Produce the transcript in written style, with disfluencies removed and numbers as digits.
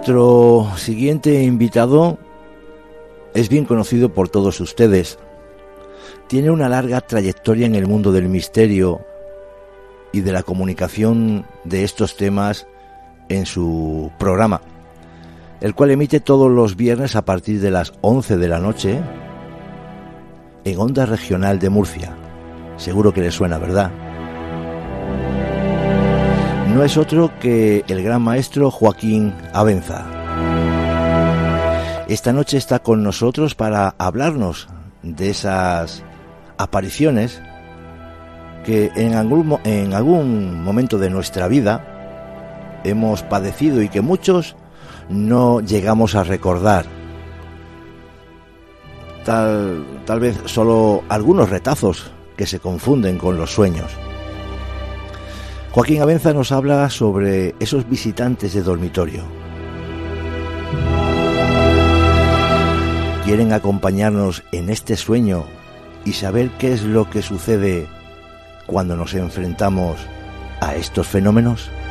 Nuestro siguiente invitado es bien conocido por todos ustedes. Tiene una larga trayectoria en el mundo del misterio y de la comunicación de estos temas en su programa, el cual emite todos los viernes a partir de las 11 de la noche en Onda Regional de Murcia. Seguro que le suena, ¿verdad? No es otro que el gran maestro Joaquín Abenza. Esta noche está con nosotros para hablarnos de esas apariciones que en algún momento de nuestra vida hemos padecido y que muchos no llegamos a recordar. Tal vez solo algunos retazos que se confunden con los sueños. Joaquín Abenza nos habla sobre esos visitantes de dormitorio. ¿Quieren acompañarnos en este sueño y saber qué es lo que sucede cuando nos enfrentamos a estos fenómenos?